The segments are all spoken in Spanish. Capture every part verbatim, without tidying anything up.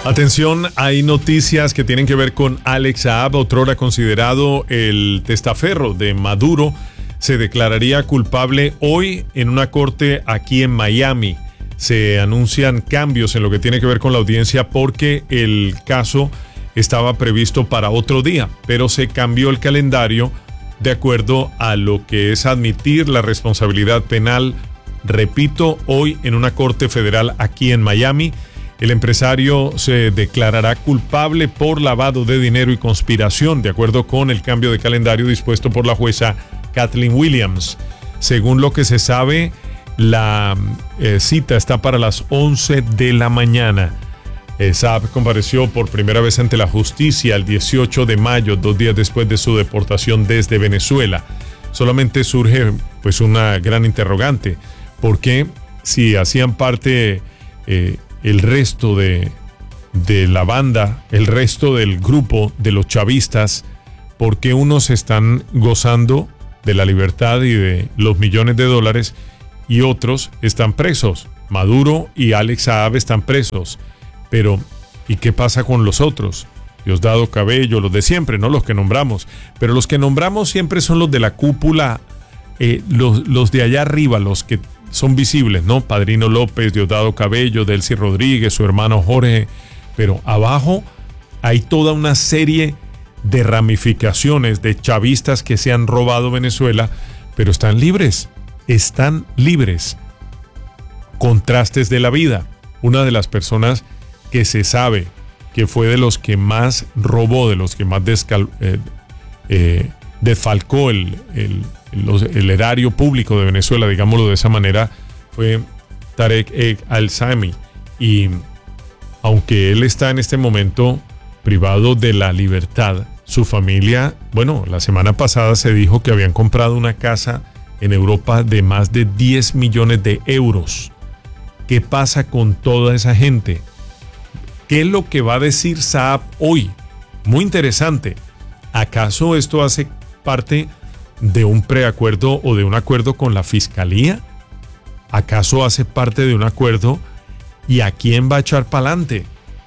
Atención, hay noticias que tienen que ver con Alex Saab, otrora considerado el testaferro de Maduro. Se declararía culpable hoy en una corte aquí en Miami. Se anuncian cambios en lo que tiene que ver con la audiencia porque el caso estaba previsto para otro día, pero se cambió el calendario de acuerdo a lo que es admitir la responsabilidad penal. Repito, hoy en una corte federal aquí en Miami, el empresario se declarará culpable por lavado de dinero y conspiración, de acuerdo con el cambio de calendario dispuesto por la jueza Kathleen Williams. Según lo que se sabe, la eh, cita está para las once de la mañana. Eh, Saab compareció por primera vez ante la justicia el dieciocho de mayo, dos días después de su deportación desde Venezuela. Solamente surge pues una gran interrogante. ¿Por qué si hacían parte eh, el resto de, de la banda, el resto del grupo de los chavistas, por qué unos están gozando de la libertad y de los millones de dólares y otros están presos? Maduro y Alex Saab están presos. Pero, ¿y qué pasa con los otros? Diosdado Cabello, los de siempre, no los que nombramos. Pero los que nombramos siempre son los de la cúpula, eh, los, los de allá arriba, los que son visibles, ¿no? Padrino López, Diosdado Cabello, Delcy Rodríguez, su hermano Jorge. Pero abajo hay toda una serie de ramificaciones de chavistas que se han robado Venezuela, pero están libres, están libres. Contrastes de la vida. Una de las personas que se sabe que fue de los que más robó, de los que más descal, eh, eh, desfalcó el, el, los, el erario público de Venezuela, digámoslo de esa manera, fue Tarek Al-Sami. Y aunque él está en este momento privado de la libertad, su familia, bueno, la semana pasada se dijo que habían comprado una casa en Europa de más de diez millones de euros. ¿Qué pasa con toda esa gente? ¿Qué es lo que va a decir Saab hoy? Muy interesante. ¿Acaso esto hace parte de un preacuerdo o de un acuerdo con la fiscalía? ¿Acaso hace parte de un acuerdo? ¿Y a quién va a echar para adelante?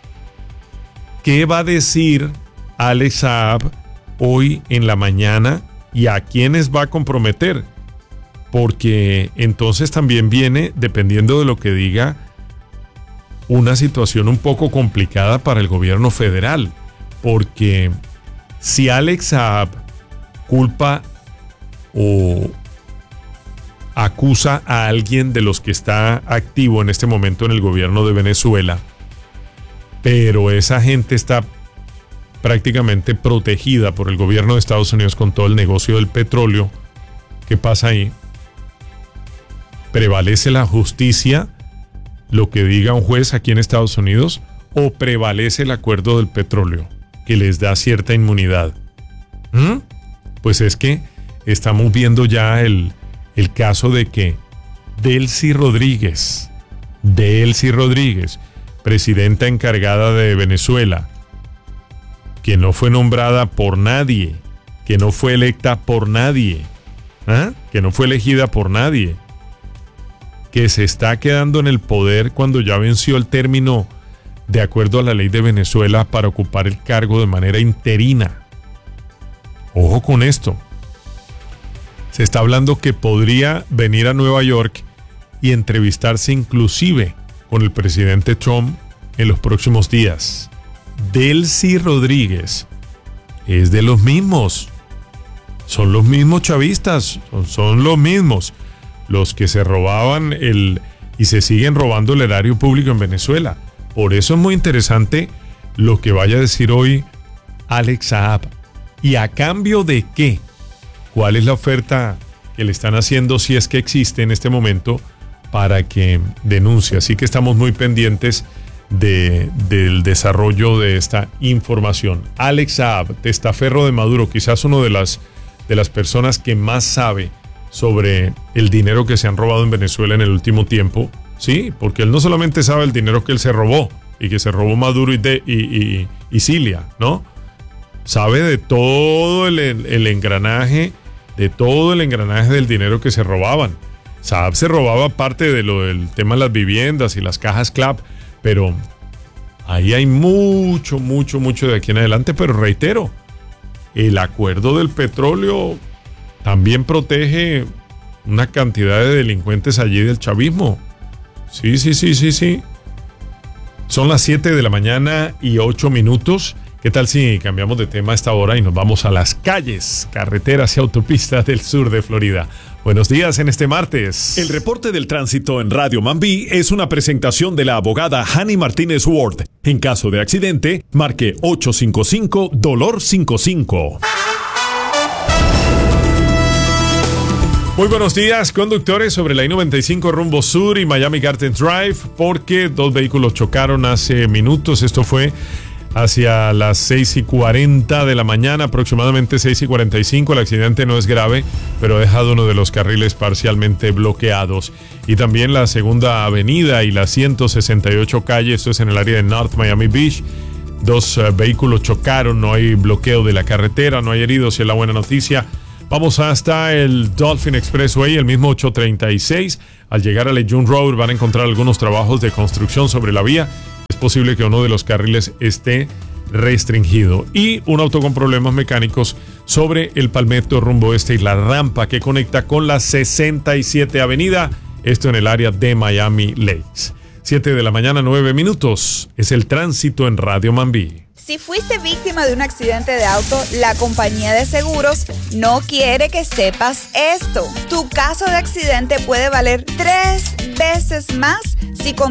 ¿Qué va a decir Alex Saab hoy en la mañana y a quiénes va a comprometer? Porque entonces también viene, dependiendo de lo que diga, una situación un poco complicada para el gobierno federal. Porque si Alex Saab culpa o acusa a alguien de los que está activo en este momento en el gobierno de Venezuela, pero esa gente está prácticamente protegida por el gobierno de Estados Unidos con todo el negocio del petróleo, ¿qué pasa ahí? ¿Prevalece la justicia, lo que diga un juez aquí en Estados Unidos, o prevalece el acuerdo del petróleo, que les da cierta inmunidad? ¿Mm? Pues es que estamos viendo ya el, el caso de que Delcy Rodríguez, Delcy Rodríguez, presidenta encargada de Venezuela, que no fue nombrada por nadie, que no fue electa por nadie, ¿ah? que no fue elegida por nadie, que se está quedando en el poder cuando ya venció el término de acuerdo a la ley de Venezuela para ocupar el cargo de manera interina. Ojo con esto. Se está hablando que podría venir a Nueva York y entrevistarse inclusive con el presidente Trump en los próximos días. Delcy Rodríguez es de los mismos. Son los mismos chavistas, son, son los mismos. Los que se robaban el y se siguen robando el erario público en Venezuela. Por eso es muy interesante lo que vaya a decir hoy Alex Saab. ¿Y a cambio de qué? ¿Cuál es la oferta que le están haciendo, si es que existe en este momento, para que denuncie? Así que estamos muy pendientes de, del desarrollo de esta información. Alex Saab, testaferro de Maduro, quizás uno de las, de las personas que más sabe sobre el dinero que se han robado en Venezuela en el último tiempo. Sí, porque él no solamente sabe el dinero que él se robó y que se robó Maduro y, de, y, y, y Cilia, ¿no? Sabe de todo el, el engranaje, de todo el engranaje del dinero que se robaban. Saab se robaba parte de lo del tema de las viviendas y las cajas C L A P, pero Ahí hay mucho, mucho, mucho de aquí en adelante, pero reitero, el acuerdo del petróleo también protege una cantidad de delincuentes allí del chavismo. Sí, sí, sí, sí, sí. Son las siete de la mañana y ocho minutos. ¿Qué tal si cambiamos de tema a esta hora y nos vamos a las calles, carreteras y autopistas del sur de Florida? Buenos días en este martes. El reporte del tránsito en Radio Mambí es una presentación de la abogada Hani Martínez Ward. En caso de accidente, marque ocho cinco cinco dolor cincuenta y cinco. Muy buenos días, conductores, sobre la I noventa y cinco rumbo sur y Miami Gardens Drive, porque dos vehículos chocaron hace minutos. Esto fue hacia las seis y cuarenta de la mañana, aproximadamente seis y cuarenta y cinco. El accidente no es grave, pero ha dejado uno de los carriles parcialmente bloqueados. Y también la segunda avenida y la ciento sesenta y ocho calle, esto es en el área de North Miami Beach. Dos uh, vehículos chocaron, no hay bloqueo de la carretera, no hay heridos, y es la buena noticia. Vamos hasta el Dolphin Expressway, el mismo ocho treinta y seis. Al llegar a Lejeune Road van a encontrar algunos trabajos de construcción sobre la vía. Es posible que uno de los carriles esté restringido. Y un auto con problemas mecánicos sobre el Palmetto rumbo este y la rampa que conecta con la sesenta y siete avenida. Esto en el área de Miami Lakes. siete de la mañana, nueve minutos. Es el tránsito en Radio Mambí. Si fuiste víctima de un accidente de auto, la compañía de seguros no quiere que sepas esto. Tu caso de accidente puede valer tres veces más si con